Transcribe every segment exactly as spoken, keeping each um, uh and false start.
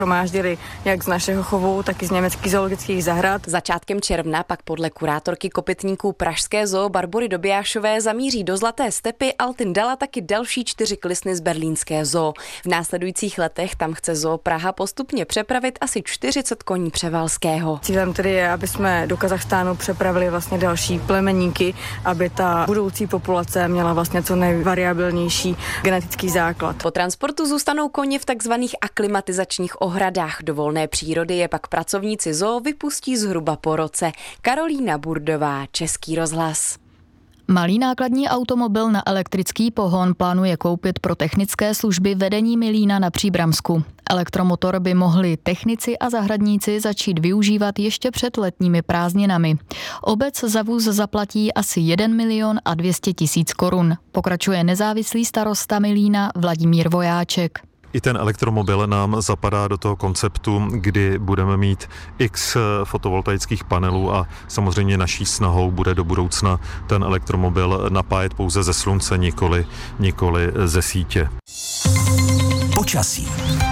Shromáždili jak z našeho chovu, tak i z německých zoologických zahrad. Začátkem června pak podle kurátorky kopytníků Pražské zoo Barbory Dobijášové zamíří do Zlaté stepy Altindala taky další čtyři klisny z berlínské zoo. V následujících letech tam chce zoo Praha postupně přepravit asi čtyřicet koní Převalského. Cílem tedy je, aby jsme do Kazachstánu přepravili vlastně další plemeníky, aby ta budoucí populace měla vlastně co nejvariabilnější genetický základ. Po transportu zůstanou koně v takzvaných aklimatizačních ohradách. Do volné přírody je pak pracovníci zoo vypustí zhruba po roce. Karolína Burdová, Český rozhlas. Malý nákladní automobil na elektrický pohon plánuje koupit pro technické služby vedení Milína na Příbramsku. Elektromotor by mohli technici a zahradníci začít využívat ještě před letními prázdninami. Obec za vůz zaplatí asi jeden milion a dvě stě tisíc korun. Pokračuje nezávislý starosta Milína Vladimír Vojáček. I ten elektromobil nám zapadá do toho konceptu, kdy budeme mít x fotovoltaických panelů a samozřejmě naší snahou bude do budoucna ten elektromobil napájet pouze ze slunce, nikoli, nikoli ze sítě. Počasí.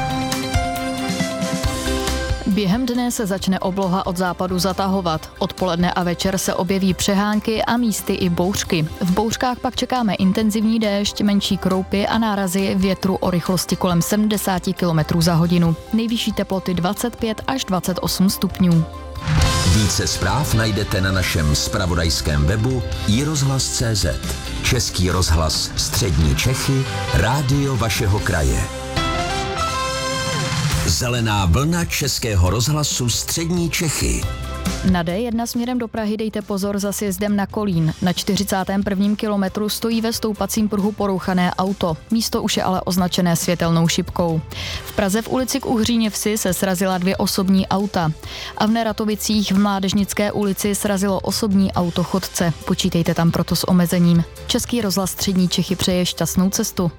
Během dne se začne obloha od západu zatahovat. Odpoledne a večer se objeví přehánky a místy i bouřky. V bouřkách pak čekáme intenzivní déšť, menší kroupy a nárazy větru o rychlosti kolem sedmdesát kilometrů za hodinu. Nejvyšší teploty dvacet pět až dvacet osm stupňů. Více zpráv najdete na našem zpravodajském webu i rozhlas tečka cé zet. Český rozhlas Střední Čechy, rádio vašeho kraje. Zelená vlna Českého rozhlasu Střední Čechy. Na dé jedna směrem do Prahy dejte pozor za sjezdem na Kolín. Na čtyřicátém prvním kilometru stojí ve stoupacím pruhu porouchané auto. Místo už je ale označené světelnou šipkou. V Praze v ulici K Uhříně Vsi se srazila dvě osobní auta. A v Neratovicích v Mládežnické ulici srazilo osobní auto chodce. Počítejte tam proto s omezením. Český rozhlas Střední Čechy přeje šťastnou cestu.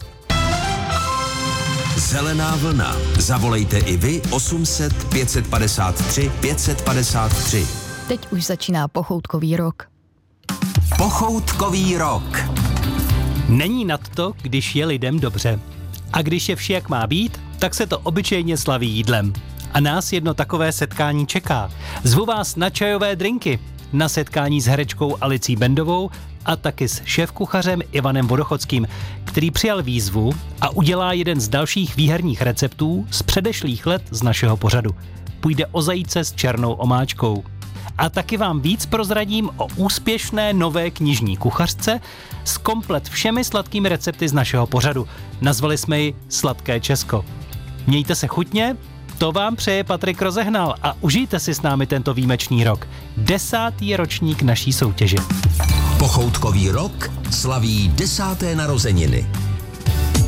Zelená vlna. Zavolejte i vy osm set pět padesát tři pět padesát tři. Teď už začíná pochoutkový rok. Pochoutkový rok. Není nad to, když je lidem dobře. A když je vše jak má být, tak se to obyčejně slaví jídlem. A nás jedno takové setkání čeká. Zvu vás na čajové drinky, na setkání s herečkou Alicí Bendovou a taky s šéfkuchařem Ivanem Vodochodským, který přijal výzvu a udělá jeden z dalších výherních receptů z předešlých let z našeho pořadu. Půjde o zajíce s černou omáčkou. A taky vám víc prozradím o úspěšné nové knižní kuchařce s komplet všemi sladkými recepty z našeho pořadu. Nazvali jsme ji Sladké Česko. Mějte se chutně, to vám přeje Patrik Rozehnal a užijte si s námi tento výjimečný rok. Desátý ročník naší soutěže. Pochoutkový rok slaví desáté narozeniny.